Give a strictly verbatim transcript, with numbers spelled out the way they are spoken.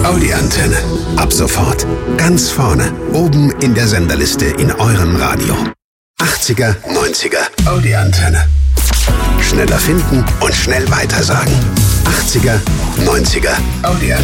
Audi-Antenne. Ab sofort ganz vorne, oben in der Senderliste in eurem Radio. achtziger, neunziger Audi-Antenne. Schneller finden und schnell weitersagen. achtziger, neunziger Audi-Antenne.